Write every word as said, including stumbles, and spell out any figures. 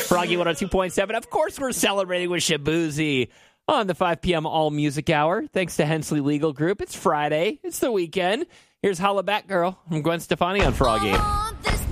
Froggy one oh two point seven. Of course, we're celebrating with Shabuzi on the five p.m. All Music Hour. Thanks to Hensley Legal Group. It's Friday. It's the weekend. Here's Holla Back Girl from Gwen Stefani on Froggy.